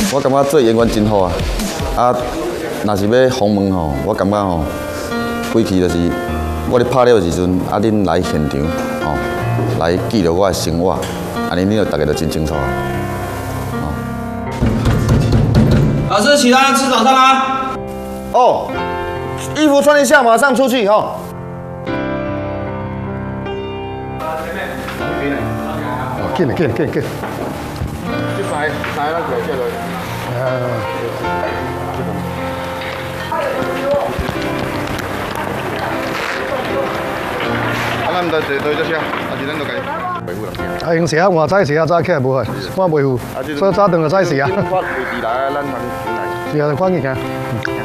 我感觉做演员真好啊！啊，若是要访问吼，我感觉吼，规期就是我咧拍了时阵，啊，恁来现场吼，来记录我的生活，安尼恁就大家就真清楚啊。 老师，起来吃早餐啦！ 哦，衣服穿一下，马上出去哈。 紧嘞，紧嘞，紧紧。 去排那个下来。咱唔得坐对只车，还是咱就家维护啦。 啊，用时啊，换早时啊，早起来无去，我维护，所以早顿就早时啊。 我规地来，咱通来。 是啊，赶紧行。